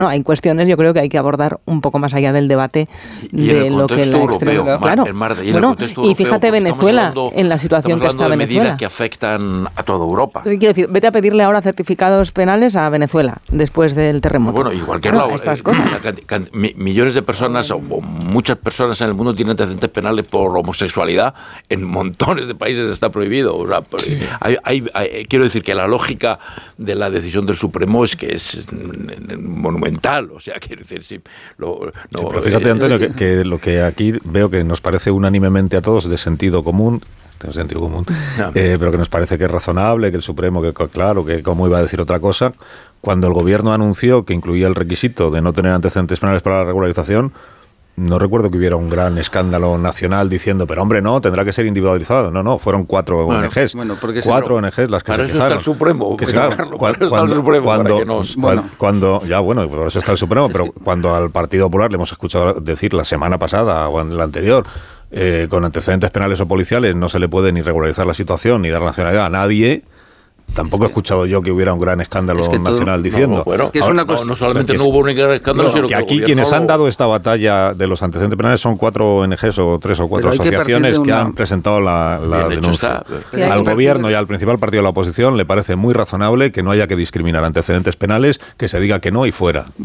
No, hay cuestiones, yo creo que hay que abordar un poco más allá del debate de lo que la extrema. Claro. Bueno, y fíjate Venezuela, en la situación que está Venezuela. Medidas que afectan a toda Europa. Quiero decir, vete a pedirle ahora certificados penales a Venezuela después del terremoto. Bueno, y cualquier lado. Estas cosas. Millones de personas o muchas personas en el mundo tienen antecedentes penales por homosexualidad. En montones de países está prohibido. O sea, sí. Quiero decir que la lógica de la decisión del Supremo es que es monumental. O sea, quiero decir, sí. Pero fíjate, Antonio, que lo que aquí veo que nos parece unánimemente a todos de sentido común, pero que nos parece que es razonable, que el Supremo, que claro, que cómo iba a decir otra cosa, cuando el gobierno anunció que incluía el requisito de no tener antecedentes penales para la regularización, no recuerdo que hubiera un gran escándalo nacional diciendo, pero hombre, no, tendrá que ser individualizado. No, son 4 ONGs. Bueno, cuatro ONGs las que para se eso quejaron. Está el Supremo. Por eso está el Supremo, pero cuando al Partido Popular le hemos escuchado decir la semana pasada o en la anterior, con antecedentes penales o policiales no se le puede ni regularizar la situación ni dar nacionalidad a nadie. Tampoco he escuchado yo que hubiera un gran escándalo nacional diciendo. No solamente no hubo un gran escándalo, sino que aquí quienes han dado esta batalla de los antecedentes penales son 4 ONGs o 3 o 4 asociaciones que han presentado la denuncia. Al gobierno y al principal partido de la oposición le parece muy razonable que no haya que discriminar antecedentes penales, que se diga que no y fuera.